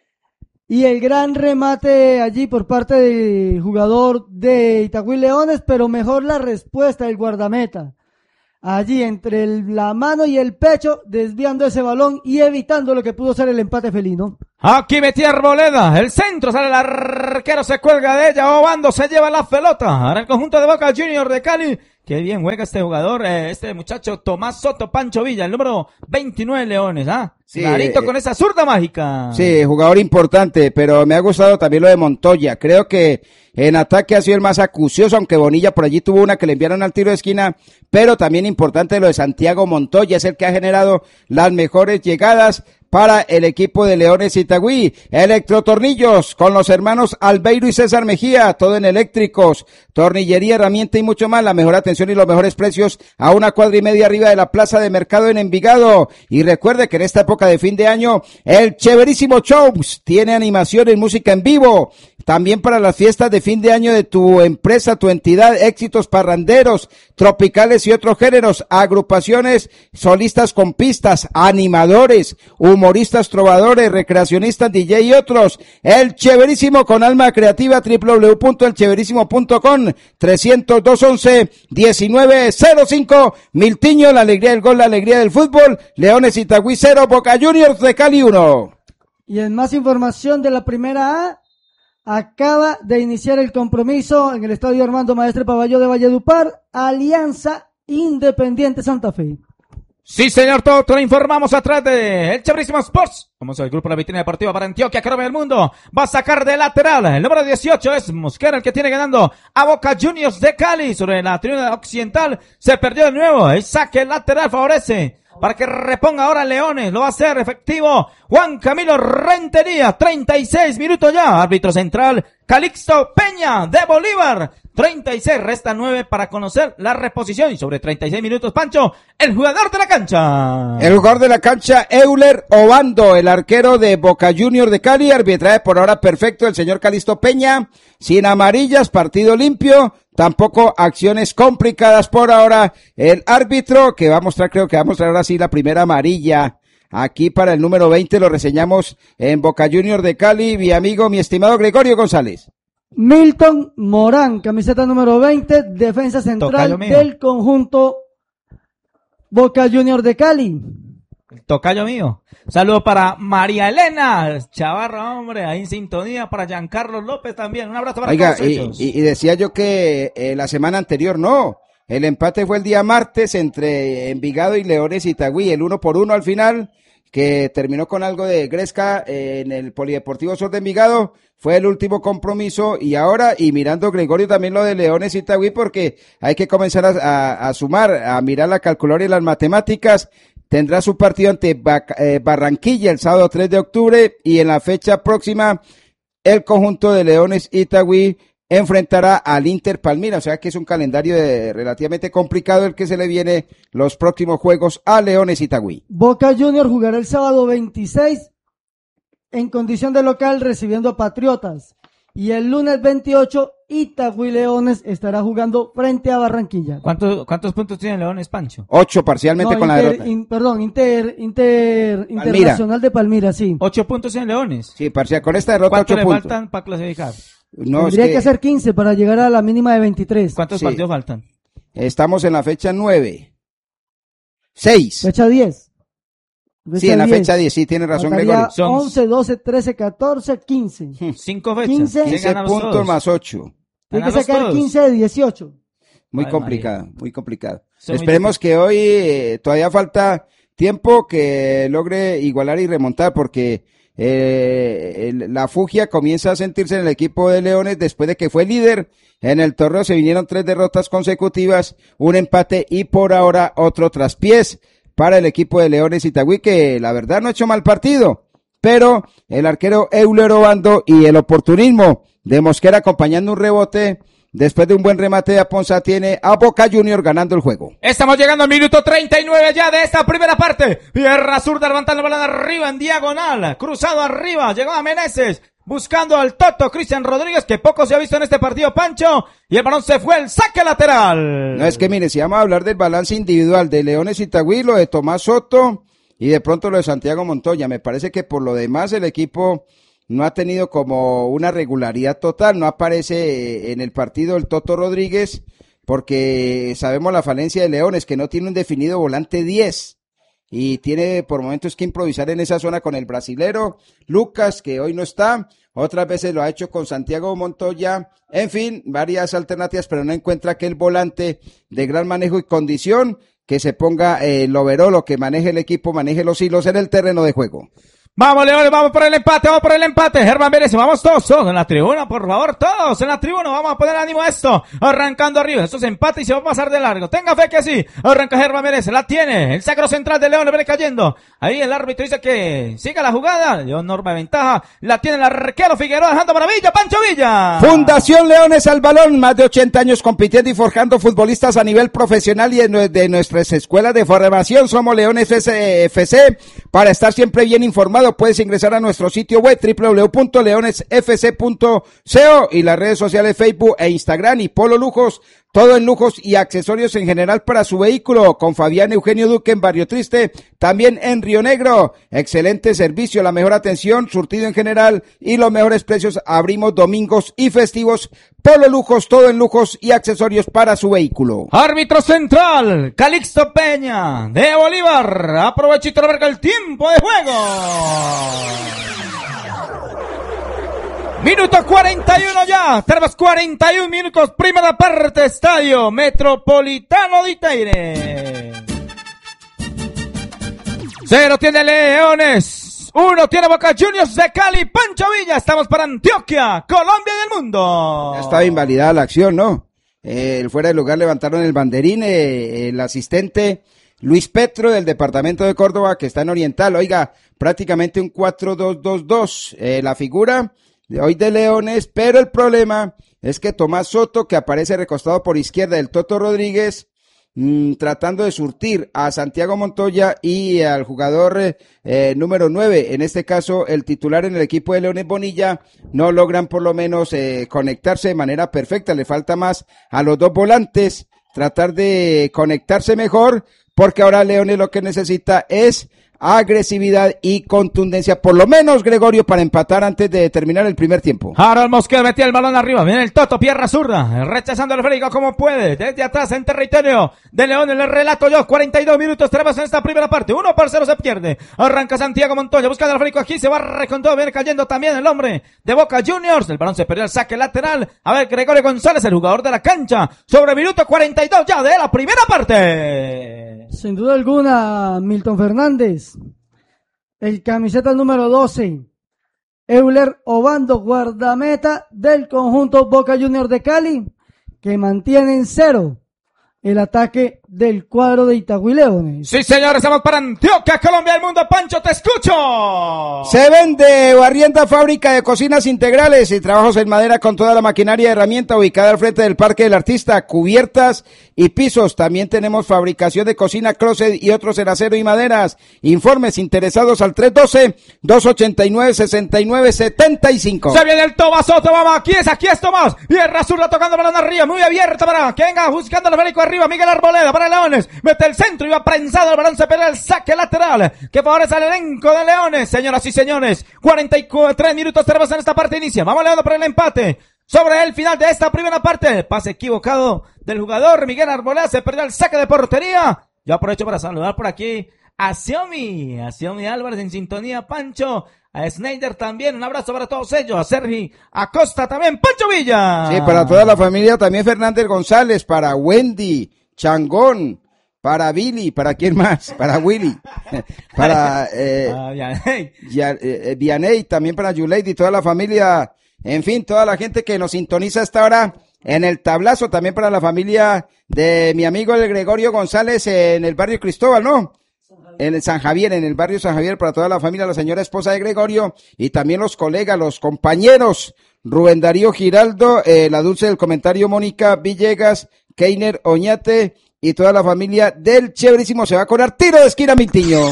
y el gran remate allí por parte del jugador de Itagüí Leones, pero mejor la respuesta del guardameta. Allí entre el, la mano y el pecho, desviando ese balón y evitando lo que pudo ser el empate felino. Aquí metía Arboleda, el centro, sale el arquero, se cuelga de ella, Obando se lleva la pelota. Ahora el conjunto de Boca Juniors de Cali. Qué bien juega este jugador, eh, este muchacho Tomás Soto Pancho Villa, el número veintinueve Leones, ¿ah? Sí, clarito eh, con esa zurda mágica. Sí, jugador importante, pero me ha gustado también lo de Montoya. Creo que en ataque ha sido el más acucioso, aunque Bonilla por allí tuvo una que le enviaron al tiro de esquina, pero también importante lo de Santiago Montoya, es el que ha generado las mejores llegadas para el equipo de Leones Itagüí. Electrotornillos con los hermanos Albeiro y César Mejía, todo en eléctricos, tornillería, herramienta y mucho más. La mejor atención y los mejores precios a una cuadra y media arriba de la plaza de mercado en Envigado. Y recuerde que en esta época de fin de año, el Chéverísimo Shows tiene animaciones, música en vivo. También para las fiestas de fin de año de tu empresa, tu entidad, éxitos parranderos, tropicales y otros géneros, agrupaciones, solistas con pistas, animadores, humoristas, trovadores, recreacionistas, D J y otros. El Chéverísimo con alma creativa, doble u doble u doble u punto el chéverísimo punto com, trescientos dos once diecinueve cero cinco. Miltiño, la alegría del gol, la alegría del fútbol. Leones Itagüí cero, Boca Juniors de Cali uno. Y en más información de la primera A, acaba de iniciar el compromiso en el estadio Armando Maestre Paballó de Valledupar, Alianza Independiente Santa Fe. Sí, señor, todo te lo informamos a través de El Chéverísimo Sports. Vamos al grupo de la vitrina deportiva para Antioquia, Colombia del Mundo. Va a sacar de lateral. El número dieciocho es Mosquera, el que tiene ganando a Boca Juniors de Cali. Sobre la tribuna occidental se perdió de nuevo. El saque lateral favorece para que reponga ahora Leones. Lo va a hacer efectivo Juan Camilo Rentería. treinta y seis minutos ya. Árbitro central Calixto Peña de Bolívar. treinta y seis, resta nueve para conocer la reposición. Y sobre treinta y seis minutos, Pancho, el jugador de la cancha. El jugador de la cancha, Euler Obando, el arquero de Boca Juniors de Cali. Arbitraje por ahora perfecto el señor Calixto Peña. Sin amarillas, partido limpio. Tampoco acciones complicadas por ahora. El árbitro que va a mostrar, creo que va a mostrar ahora sí la primera amarilla. Aquí para el número veinte lo reseñamos en Boca Juniors de Cali. Mi amigo, mi estimado Gregorio González. Milton Morán, camiseta número veinte, defensa central del conjunto Boca Juniors de Cali. Tocayo mío. Saludo para María Elena Chavarra, hombre, ahí en sintonía, para Giancarlo López también. Un abrazo para Oiga, todos y, ellos. y, y decía yo que eh, la semana anterior no. El empate fue el día martes entre Envigado y Leones Itagüí, el uno por uno al final, que terminó con algo de gresca eh, en el Polideportivo Sur de Envigado. Fue el último compromiso y ahora, y mirando Gregorio también lo de Leones Itagüí, porque hay que comenzar a, a, a sumar, a mirar la calculadora y las matemáticas. Tendrá su partido ante Barranquilla el sábado tres de octubre y en la fecha próxima el conjunto de Leones Itagüí enfrentará al Inter Palmira, o sea que es un calendario de, relativamente complicado el que se le viene los próximos juegos a Leones Itagüí. Boca Juniors jugará el sábado veintiséis en condición de local recibiendo a Patriotas y el lunes veintiocho Itagüí Leones estará jugando frente a Barranquilla. ¿Cuántos, cuántos puntos tiene Leones, Pancho? Ocho parcialmente no, con Inter, la derrota. In, perdón, Inter, Inter, Internacional de Palmira, sí. Ocho puntos en Leones. Sí, parcial, con esta derrota ¿Cuánto ocho le puntos. faltan para clasificar? No, Tendría es que, que hacer quince para llegar a la mínima de veintitrés. ¿Cuántos sí. partidos faltan? Estamos en la fecha nueve. Seis. Fecha diez. Fecha sí, en la diez. Fecha diez, sí, tiene razón Gregorio. Son once, doce, trece, catorce, quince. Cinco fechas. quince, quince puntos todos? Más ocho. Tiene que sacar todos? quince de dieciocho. Muy Ay, complicado, María. muy complicado. Son Esperemos que hoy eh, todavía falta tiempo que logre igualar y remontar porque eh, el, la fugia comienza a sentirse en el equipo de Leones después de que fue líder en el torneo. Se vinieron tres derrotas consecutivas, un empate y por ahora otro traspiés para el equipo de Leones Itagüí, que la verdad no ha hecho mal partido, pero el arquero Euler Obando y el oportunismo de Mosquera acompañando un rebote después de un buen remate de Aponza, tiene a Boca Junior ganando el juego. Estamos llegando al minuto treinta y nueve ya de esta primera parte. Pierna zurda levantando el balón arriba en diagonal. Cruzado arriba. Llegó a Meneses. Buscando al Toto Cristian Rodríguez, que poco se ha visto en este partido, Pancho. Y el balón se fue, el saque lateral. No, es que mire, si vamos a hablar del balance individual de Leones Itagüí, lo de Tomás Soto y de pronto lo de Santiago Montoya, me parece que por lo demás el equipo no ha tenido como una regularidad total. No aparece en el partido el Toto Rodríguez, porque sabemos la falencia de Leones, que no tiene un definido volante diez. Y tiene por momentos que improvisar en esa zona con el brasilero Lucas, que hoy no está, otras veces lo ha hecho con Santiago Montoya, en fin, varias alternativas, pero no encuentra aquel volante de gran manejo y condición que se ponga eh, el overolo, que maneje el equipo, maneje los hilos en el terreno de juego. Vamos, Leones, vamos por el empate, vamos por el empate. Germán Pérez, vamos todos, todos en la tribuna, por favor, todos en la tribuna. Vamos a poner ánimo a esto. Arrancando arriba, esto es empate y se va a pasar de largo. Tenga fe que sí. Arranca Germán Pérez, la tiene. El sacro central de Leones viene cayendo. Ahí el árbitro dice que siga la jugada. Dio enorme ventaja. La tiene el arquero Figueroa dejando para Villa, Pancho Villa. Fundación Leones al balón, más de ochenta años compitiendo y forjando futbolistas a nivel profesional y de, de nuestras escuelas de formación. Somos Leones F C. Para estar siempre bien informado, puedes ingresar a nuestro sitio web doble u doble u doble u punto leones f c punto co y las redes sociales Facebook e Instagram y Polo Lujos, todo en lujos y accesorios en general para su vehículo, con Fabián Eugenio Duque en Barrio Triste, también en Río Negro. Excelente servicio, la mejor atención, surtido en general y los mejores precios. Abrimos domingos y festivos. Polo Lujos, todo en lujos y accesorios para su vehículo. Árbitro central, Calixto Peña, de Bolívar. Aprovechito verga el tiempo de juego. Minuto cuarenta y uno ya, tenemos cuarenta y un minutos, primera parte, Estadio Metropolitano de Itaire. Cero tiene Leones, uno tiene Boca Juniors de Cali, Pancho Villa. Estamos para Antioquia, Colombia y el mundo. Ya estaba invalidada la acción, ¿no? Eh, el fuera de lugar levantaron el banderín, eh, el asistente Luis Petro del departamento de Córdoba, que está en Oriental. Oiga, prácticamente un cuatro dos dos dos, eh, la figura de hoy de Leones, pero el problema es que Tomás Soto, que aparece recostado por izquierda del Toto Rodríguez, mmm, tratando de surtir a Santiago Montoya y al jugador eh, número nueve, en este caso el titular en el equipo de Leones Bonilla, no logran por lo menos eh, conectarse de manera perfecta. Le falta más a los dos volantes tratar de conectarse mejor, porque ahora Leones lo que necesita es agresividad y contundencia, por lo menos, Gregorio, para empatar antes de terminar el primer tiempo. Harold Mosquera metía el balón arriba, viene el Toto, pierna zurda, rechazando el Férico como puede, desde atrás en territorio de León, el relato yo, cuarenta y dos minutos, tenemos en esta primera parte, uno por cero se pierde, arranca Santiago Montoya, buscando al Férico aquí, se va con todo, viene cayendo también el hombre de Boca Juniors, el balón se perdió, el saque lateral, a ver, Gregorio González, el jugador de la cancha, sobre minuto cuarenta y dos ya de la primera parte. Sin duda alguna, Milton Fernández. El camiseta número doce, Euler Obando, guardameta del conjunto Boca Juniors de Cali, que mantiene en cero el ataque del cuadro de Itagüí Leones. Sí, señores, estamos para Antioquia, Colombia, el mundo. Pancho, te escucho. Se vende o arrienda fábrica de cocinas integrales y trabajos en madera con toda la maquinaria y herramienta ubicada al frente del Parque del Artista, cubiertas y pisos. También tenemos fabricación de cocina, closet y otros en acero y maderas. Informes interesados al tres uno dos, dos ocho nueve, seis nueve siete cinco. Se viene el Tomás Soto, vamos, aquí es, aquí es Tomás. Pierna zurda tocando balón arriba, muy abierta para que venga buscando el Férico arriba. Miguel Arboleda para Leones, mete el centro y va prensado el balón, se pelea el saque lateral que favorece al elenco de Leones. Señoras y señores, cuarenta y tres minutos tenemos en esta parte inicia. Vamos Leones por el empate. Sobre el final de esta primera parte, pase equivocado del jugador Miguel Arboleda, se perdió el saque de portería. Yo aprovecho para saludar por aquí a Xiomi, a Xiomi Álvarez en sintonía, Pancho, a Snyder también, un abrazo para todos ellos, a Sergi Acosta también, Pancho Villa. Sí, para toda la familia, también Fernández González, para Wendy, Changón, para Billy, ¿para quién más? Para Willy, para eh, ah, Vianey. Ya, eh, Vianey, también para Yuleidi, toda la familia, en fin, toda la gente que nos sintoniza hasta ahora en el tablazo, también para la familia de mi amigo el Gregorio González en el barrio Cristóbal, ¿no? en el San Javier, en el barrio San Javier, para toda la familia, la señora esposa de Gregorio y también los colegas, los compañeros, Rubén Darío Giraldo, eh, la dulce del comentario Mónica Villegas, Keiner Oñate y toda la familia del Chéverísimo. Se va a cobrar tiro de esquina Miltiño.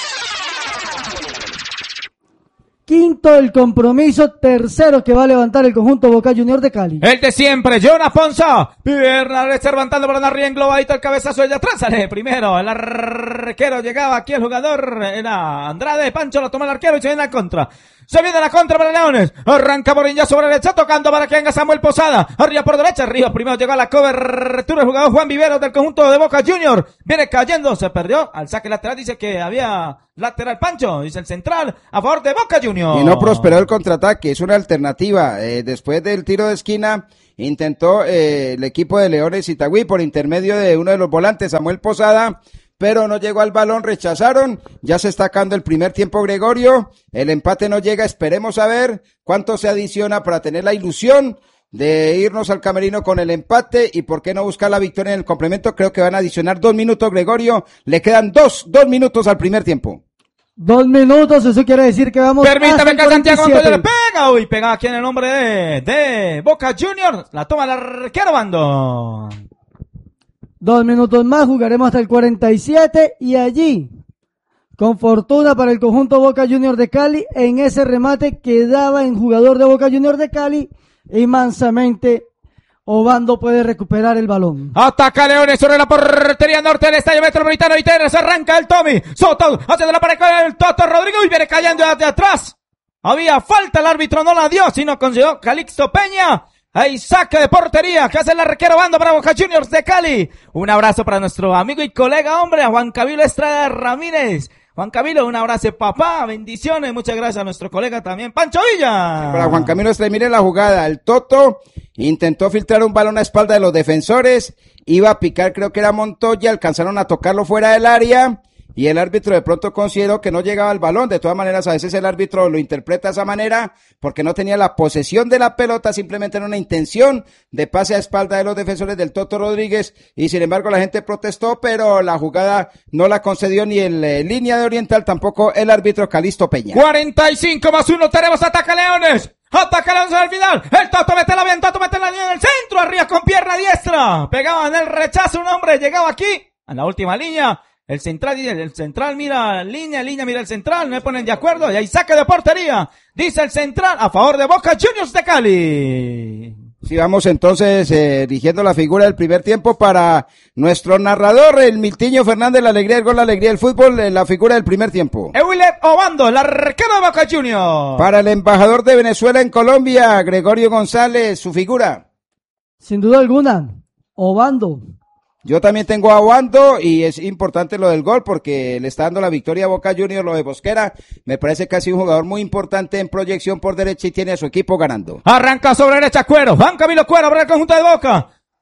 Quinto el compromiso, tercero que va a levantar el conjunto Boca Juniors de Cali. El de siempre, John Afonso. Pierna derecha levantando para arriba, englobadito el cabezazo de atrás. Sale primero, el arquero llegaba aquí, el jugador era Andrade. Pancho lo toma el arquero y se viene a contra. Se viene la contra para Leones. Arranca Boriña sobre derecha, tocando para que venga Samuel Posada. Arriba por derecha, arriba primero llegó a la cobertura el jugador Juan Vivero del conjunto de Boca Juniors. Viene cayendo, se perdió al saque lateral. Dice que había lateral Pancho, dice el central, a favor de Boca Juniors. Y no prosperó el contraataque, es una alternativa. Eh, después del tiro de esquina, intentó eh, el equipo de Leones Itagüí por intermedio de uno de los volantes, Samuel Posada, pero no llegó al balón, rechazaron, ya se está acabando el primer tiempo Gregorio, el empate no llega, esperemos a ver cuánto se adiciona para tener la ilusión de irnos al camerino con el empate y por qué no buscar la victoria en el complemento. Creo que van a adicionar dos minutos Gregorio, le quedan dos, dos minutos al primer tiempo. Dos minutos, eso quiere decir que vamos. Permítame que Santiago Montoya le pega, uy, pega aquí en el nombre de, de Boca Juniors, la toma el arquero Bando. Dos minutos más, jugaremos hasta el cuarenta y siete y allí, con fortuna para el conjunto Boca Juniors de Cali, en ese remate quedaba en jugador de Boca Juniors de Cali y mansamente Obando puede recuperar el balón. Ataca Leones sobre la portería norte del Estadio Metropolitano y Iteres, arranca el Tommy, Soto, hacia de la pared con el Toto Rodrigo y viene cayendo desde atrás. Había falta, el árbitro no la dio, sino consiguió Calixto Peña. Hay saque de portería que hace el arquero Bando para Boca Juniors de Cali. Un abrazo para nuestro amigo y colega, hombre, a Juan Camilo Estrada Ramírez. Juan Camilo, un abrazo, papá, bendiciones, muchas gracias a nuestro colega también, Pancho Villa. Sí, para Juan Camilo Estrada, mire la jugada, el Toto intentó filtrar un balón a espalda de los defensores, iba a picar, creo que era Montoya, alcanzaron a tocarlo fuera del área, y el árbitro de pronto consideró que no llegaba al balón. De todas maneras, a veces el árbitro lo interpreta de esa manera porque no tenía la posesión de la pelota, simplemente era una intención de pase a espalda de los defensores del Toto Rodríguez y sin embargo la gente protestó, pero la jugada no la concedió ni el eh, línea de Oriental, tampoco el árbitro Calixto Peña. cuarenta y cinco más uno, tenemos ataca Leones. Ataca Leones al final. El Toto mete la bien, Toto mete la línea en el centro, arriba con pierna diestra. Pegaba en el rechazo un hombre, llegaba aquí a la última línea. El central, el central mira línea, línea mira el central, no me ponen de acuerdo y hay saque de portería. Dice el central a favor de Boca Juniors de Cali. Sí, vamos entonces eh, dirigiendo la figura del primer tiempo para nuestro narrador, el Miltiño Fernández, la alegría del gol, la alegría del fútbol, eh, la figura del primer tiempo. Euler Obando, el arquero de Boca Juniors. Para el embajador de Venezuela en Colombia, Gregorio González, su figura. Sin duda alguna, Obando. Yo también tengo a Obando y es importante lo del gol porque le está dando la victoria a Boca Juniors, lo de Bosquera. Me parece que ha sido un jugador muy importante en proyección por derecha y tiene a su equipo ganando. Arranca sobre derecha Cuero, Juan Camilo Cuero para el conjunto de Boca.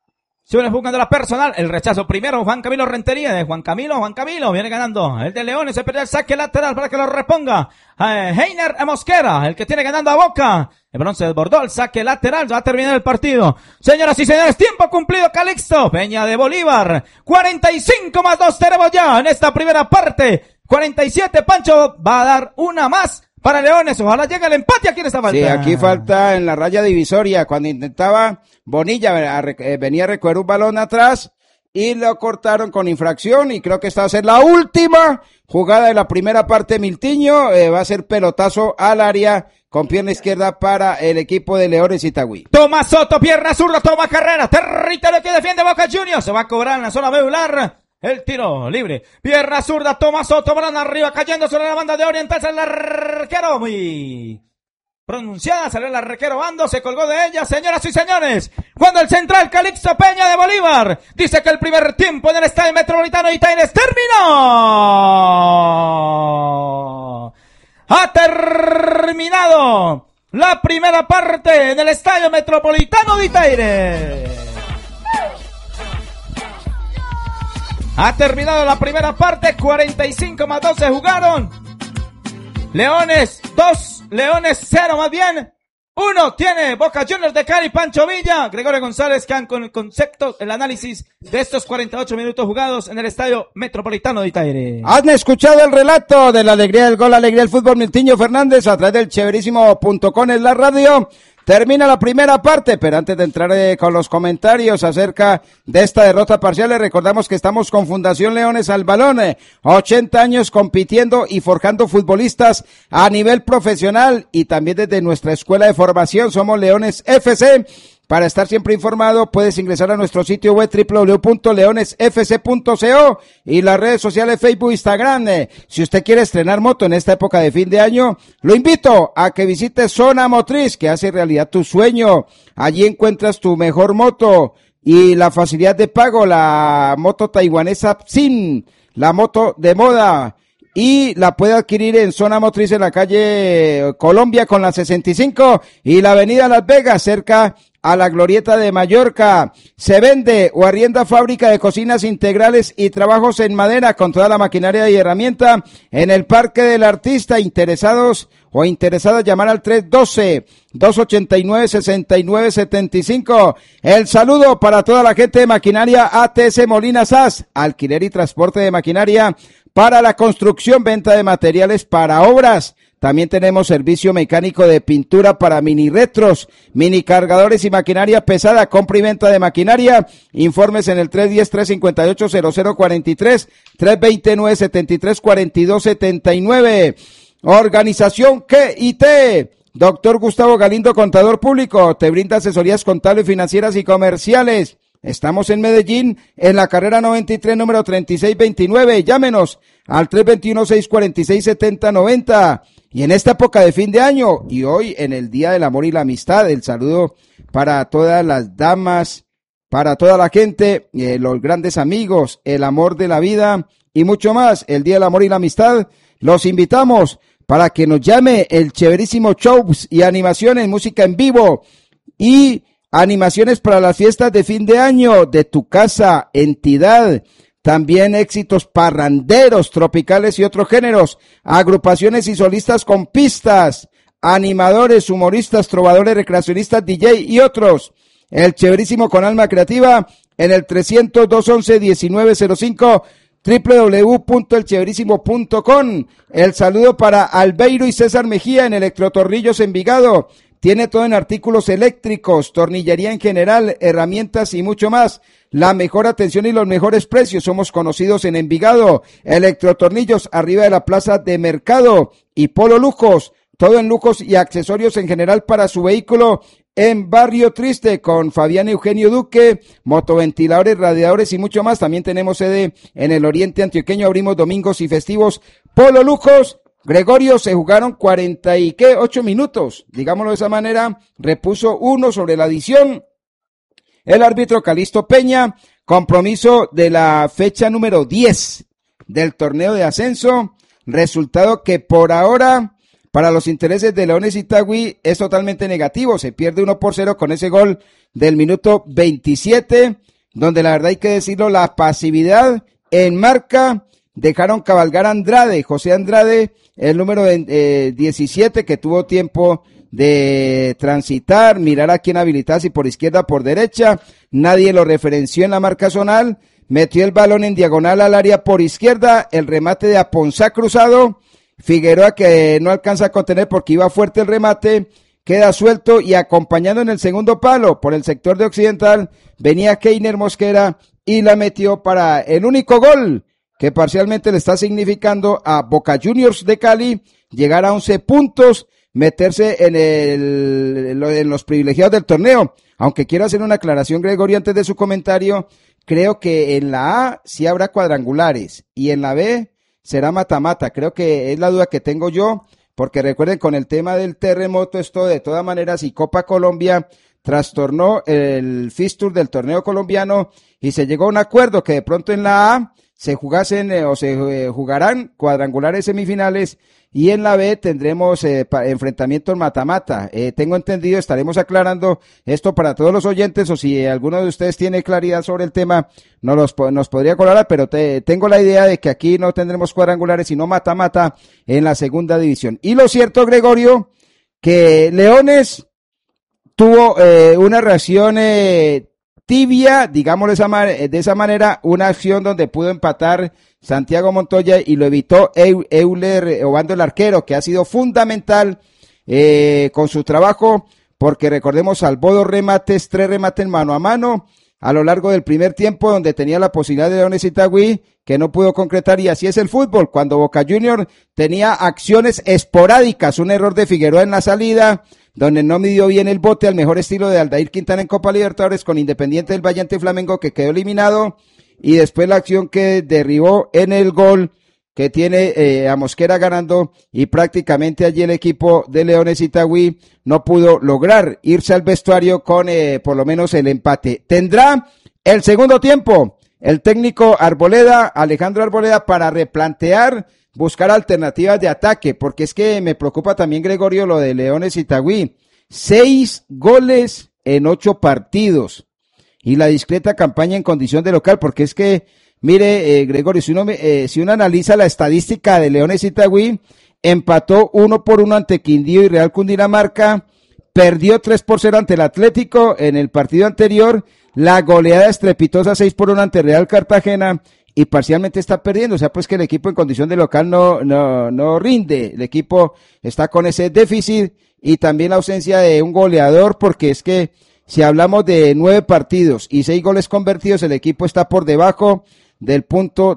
Se viene jugando la personal, el rechazo primero, Juan Camilo Rentería, de Juan Camilo, Juan Camilo, viene ganando, el de Leones, se perdió el saque lateral para que lo reponga, eh, Heiner Mosquera, el que tiene ganando a Boca, el balón se desbordó, el saque lateral, va a terminar el partido, señoras y señores, tiempo cumplido, Calixto Peña de Bolívar, cuarenta y cinco más dos tenemos ya en esta primera parte, cuarenta y siete, Pancho va a dar una más, para Leones, ojalá llegue el empate aquí en esta falta. Sí, aquí falta en la raya divisoria, cuando intentaba Bonilla, venía a recoger un balón atrás y lo cortaron con infracción y creo que esta va a ser la última jugada de la primera parte. Miltiño eh, va a ser pelotazo al área con pierna izquierda para el equipo de Leones Itagüí. Toma Soto, pierna zurda, toma carrera, territorio que defiende Boca Juniors, se va a cobrar en la zona medular. El tiro libre, pierna zurda, toma Soto, balón arriba, cayendo sobre la banda de Oriental, sale el arquero, muy pronunciada, salió el arquero Bando, se colgó de ella, señoras y señores, cuando el central Calixto Peña de Bolívar dice que el primer tiempo en el Estadio Metropolitano de Itaires terminó, ha terminado la primera parte en el Estadio Metropolitano de Itaires. Ha terminado la primera parte, cuarenta y cinco más dos se jugaron. Leones dos, Leones cero más bien. Uno tiene Boca Juniors de Cali, Pancho Villa, Gregorio González, que han con el concepto, el análisis de estos cuarenta y ocho minutos jugados en el Estadio Metropolitano de Itaire. Han escuchado el relato de la alegría del gol, la alegría del fútbol, Miltiño Fernández, a través del chéverísimo punto com en la radio. Termina la primera parte, pero antes de entrar eh, con los comentarios acerca de esta derrota parcial, les recordamos que estamos con Fundación Leones al Balón, eh, ochenta años compitiendo y forjando futbolistas a nivel profesional y también desde nuestra escuela de formación, somos Leones F C. Para estar siempre informado, puedes ingresar a nuestro sitio web doble u doble u doble u punto leones f c punto co y las redes sociales Facebook, Instagram. Si usted quiere estrenar moto en esta época de fin de año, lo invito a que visite Zona Motriz, que hace realidad tu sueño. Allí encuentras tu mejor moto y la facilidad de pago, la moto taiwanesa Psin, la moto de moda. Y la puede adquirir en Zona Motriz en la calle Colombia con la sesenta y cinco y la avenida Las Vegas, cerca a la Glorieta de Mallorca. Se vende o arrienda fábrica de cocinas integrales y trabajos en madera con toda la maquinaria y herramienta en el Parque del Artista. Interesados o interesadas, llamar al tres uno dos, dos ocho nueve, seis nueve siete cinco. El saludo para toda la gente de Maquinaria A T S Molina S A S, alquiler y transporte de maquinaria para la construcción, venta de materiales para obras. También tenemos servicio mecánico de pintura para mini retros, mini cargadores y maquinaria pesada, compra y venta de maquinaria. Informes en el tres uno cero, tres cinco ocho, cero cero cuatro tres, tres dos nueve, siete tres cuatro dos siete nueve. Organización Q I T. Doctor Gustavo Galindo, contador público, te brinda asesorías contables, financieras y comerciales. Estamos en Medellín, en la carrera noventa y tres, número treinta y seis veintinueve. Llámenos al tres dos uno, seis cuatro seis, siete cero nueve cero. Y en esta época de fin de año, y hoy en el Día del Amor y la Amistad, el saludo para todas las damas, para toda la gente, eh, los grandes amigos, el amor de la vida y mucho más. El Día del Amor y la Amistad, los invitamos para que nos llame el chéverísimo shows y animaciones, música en vivo y animaciones para las fiestas de fin de año de tu casa, entidad. También éxitos parranderos, tropicales y otros géneros, agrupaciones y solistas con pistas, animadores, humoristas, trovadores, recreacionistas, D J y otros. El chéverísimo con alma creativa en el trescientos, doscientos once, diecinueve cero cinco, doble u doble u doble u punto el chéverísimo punto com. El saludo para Albeiro y César Mejía en Electrotornillos Envigado. Tiene todo en artículos eléctricos, tornillería en general, herramientas y mucho más. La mejor atención y los mejores precios. Somos conocidos en Envigado. Electrotornillos arriba de la plaza de Mercado. Y Polo Lujos. Todo en lujos y accesorios en general para su vehículo en Barrio Triste con Fabián Eugenio Duque. Motoventiladores, radiadores y mucho más. También tenemos sede en el oriente antioqueño. Abrimos domingos y festivos. Polo Lujos. Gregorio, se jugaron cuarenta y ocho minutos, digámoslo de esa manera, repuso uno sobre la adición. El árbitro Calixto Peña, compromiso de la fecha número diez del torneo de ascenso, resultado que por ahora, para los intereses de Leones Itagüí, es totalmente negativo, se pierde uno por cero con ese gol del minuto veintisiete, donde la verdad hay que decirlo, la pasividad en marca, dejaron cabalgar a Andrade, José Andrade, el número eh, diecisiete, que tuvo tiempo de transitar, mirar a quién habilitar, si por izquierda o por derecha, nadie lo referenció en la marca zonal, metió el balón en diagonal al área por izquierda, el remate de Aponzá cruzado, Figueroa que no alcanza a contener porque iba fuerte el remate, queda suelto y acompañando en el segundo palo por el sector de Occidental, venía Keiner Mosquera y la metió para el único gol que parcialmente le está significando a Boca Juniors de Cali llegar a once puntos, meterse en el en los privilegiados del torneo. Aunque quiero hacer una aclaración, Gregorio, antes de su comentario, creo que en la A sí habrá cuadrangulares y en la B será mata-mata. Creo que es la duda que tengo yo, porque recuerden, con el tema del terremoto, esto de todas maneras, y Copa Colombia trastornó el fixture del torneo colombiano y se llegó a un acuerdo que de pronto en la A se jugasen eh, o se eh, jugarán cuadrangulares semifinales y en la B tendremos eh, pa, enfrentamientos mata-mata. Eh, tengo entendido, estaremos aclarando esto para todos los oyentes, o si alguno de ustedes tiene claridad sobre el tema, nos, los, nos podría colaborar, pero te, tengo la idea de que aquí no tendremos cuadrangulares, sino mata-mata en la segunda división. Y lo cierto, Gregorio, que Leones tuvo eh, una reacción eh, tibia, digámoslo de esa, de esa manera, una acción donde pudo empatar Santiago Montoya y lo evitó Euler Obando, el arquero, que ha sido fundamental eh, con su trabajo, porque recordemos, salvó dos remates, tres remates mano a mano a lo largo del primer tiempo, donde tenía la posibilidad de Leones Itagüí, que no pudo concretar, y así es el fútbol, cuando Boca Juniors tenía acciones esporádicas, un error de Figueroa en la salida, donde no midió bien el bote al mejor estilo de Aldair Quintana en Copa Libertadores con Independiente del Valle ante Flamengo, que quedó eliminado, y después la acción que derribó en el gol, que tiene eh, a Mosquera ganando, y prácticamente allí el equipo de Leones Itagüí no pudo lograr irse al vestuario con eh, por lo menos el empate. Tendrá el segundo tiempo el técnico Arboleda, Alejandro Arboleda, para replantear, buscar alternativas de ataque, porque es que me preocupa también, Gregorio, lo de Leones Itagüí. Seis goles en ocho partidos, y la discreta campaña en condición de local, porque es que mire, eh, Gregorio, si uno, eh, si uno analiza la estadística de Leones Itagüí, empató uno por uno ante Quindío y Real Cundinamarca, perdió tres por cero ante el Atlético en el partido anterior, la goleada estrepitosa seis por uno ante Real Cartagena, y parcialmente está perdiendo, o sea, pues que el equipo en condición de local no, no, no rinde, el equipo está con ese déficit, y también la ausencia de un goleador, porque es que si hablamos de nueve partidos y seis goles convertidos, el equipo está por debajo del punto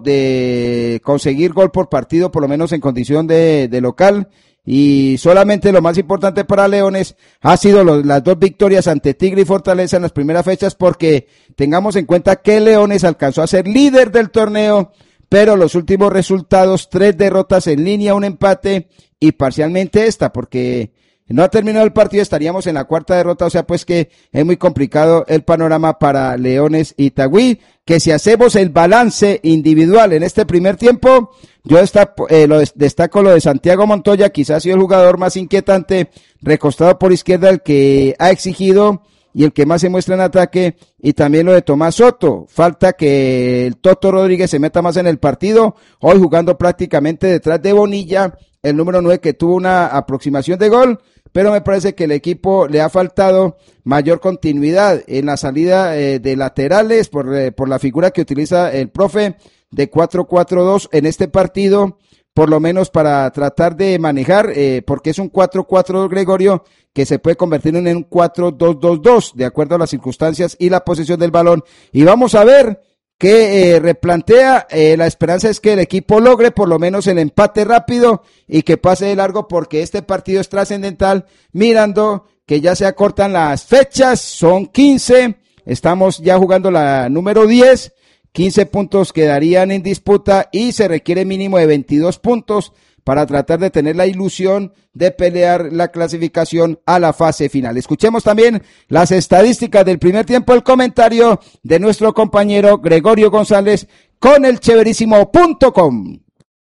de conseguir gol por partido, por lo menos en condición de, de local, y solamente lo más importante para Leones ha sido los, las dos victorias ante Tigre y Fortaleza en las primeras fechas, porque tengamos en cuenta que Leones alcanzó a ser líder del torneo, pero los últimos resultados, tres derrotas en línea, un empate y parcialmente esta, porque no ha terminado el partido, estaríamos en la cuarta derrota, o sea pues que es muy complicado el panorama para Leones Itagüí, que si hacemos el balance individual en este primer tiempo, yo destaco, eh, lo destaco lo de Santiago Montoya, quizás ha sido el jugador más inquietante, recostado por izquierda, el que ha exigido y el que más se muestra en ataque, y también lo de Tomás Soto, falta que el Toto Rodríguez se meta más en el partido, hoy jugando prácticamente detrás de Bonilla, el número nueve, que tuvo una aproximación de gol, pero me parece que el equipo le ha faltado mayor continuidad en la salida eh, de laterales por, eh, por la figura que utiliza el profe de cuatro cuatro dos en este partido, por lo menos para tratar de manejar, eh, porque es un cuatro cuatro dos, Gregorio, que se puede convertir en un cuatro dos dos dos, de acuerdo a las circunstancias y la posesión del balón, y vamos a ver que eh, replantea, eh, la esperanza es que el equipo logre por lo menos el empate rápido y que pase de largo, porque este partido es trascendental, mirando que ya se acortan las fechas, son quince, estamos ya jugando la número diez, quince puntos quedarían en disputa y se requiere mínimo de veintidós puntos para tratar de tener la ilusión de pelear la clasificación a la fase final. Escuchemos también las estadísticas del primer tiempo, el comentario de nuestro compañero Gregorio González con el chéverísimo punto com.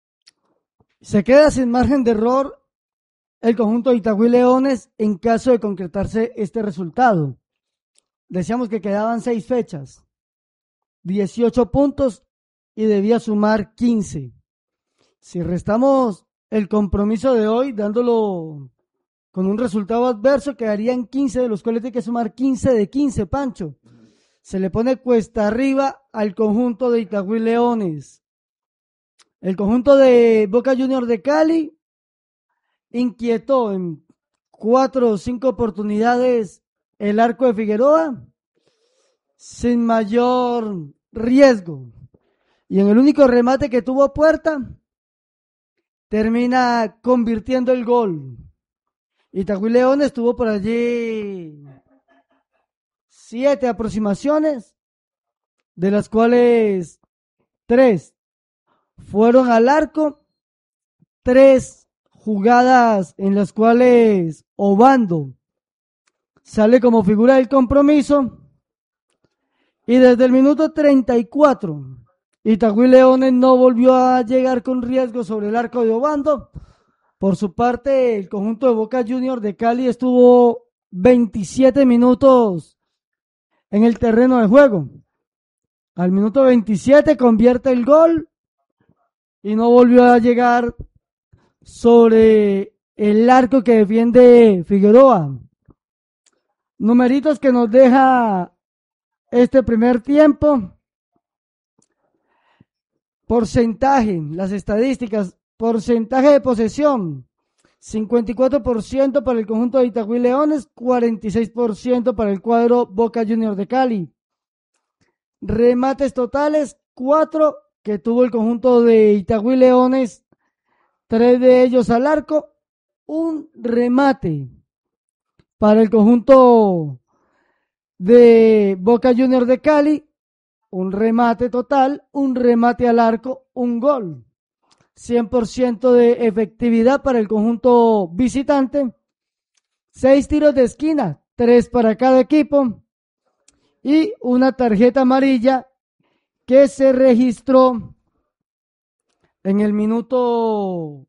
Se queda sin margen de error el conjunto de Itagüí Leones en caso de concretarse este resultado. Decíamos que quedaban seis fechas, dieciocho puntos y debía sumar quince. Si restamos el compromiso de hoy, dándolo con un resultado adverso, quedarían quince, de los cuales tiene que sumar quince de quince, Pancho. Se le pone cuesta arriba al conjunto de Itagüí Leones. El conjunto de Boca Juniors de Cali inquietó en cuatro o cinco oportunidades el arco de Figueroa sin mayor riesgo. Y en el único remate que tuvo a puerta, termina convirtiendo el gol. Itagüí Leones tuvo por allí siete aproximaciones, de las cuales tres fueron al arco, tres jugadas en las cuales Obando sale como figura del compromiso, y desde el minuto treinta y cuatro Itagüí Leones no volvió a llegar con riesgo sobre el arco de Obando. Por su parte, el conjunto de Boca Juniors de Cali estuvo veintisiete minutos en el terreno de juego. Al minuto veintisiete convierte el gol y no volvió a llegar sobre el arco que defiende Figueroa. Numeritos que nos deja este primer tiempo. Porcentaje, las estadísticas. Porcentaje de posesión. cincuenta y cuatro por ciento para el conjunto de Itagüí Leones, cuarenta y seis por ciento para el cuadro Boca Juniors de Cali. Remates totales, cuatro que tuvo el conjunto de Itagüí Leones, tres de ellos al arco, un remate para el conjunto de Boca Juniors de Cali, un remate total, un remate al arco, un gol. cien por ciento de efectividad para el conjunto visitante, seis tiros de esquina, tres para cada equipo y una tarjeta amarilla que se registró en el minuto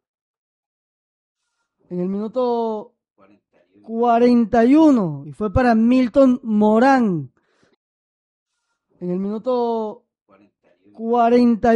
en el minuto cuarenta y uno y fue para Milton Morán en el minuto cuarenta